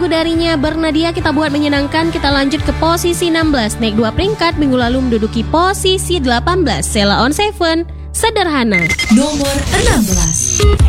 darinya Bernadia kita buat menyenangkan. Kita lanjut ke posisi 16. Naik 2 peringkat, minggu lalu menduduki posisi 18. Sheila on 7, Sederhana. Nomor 16.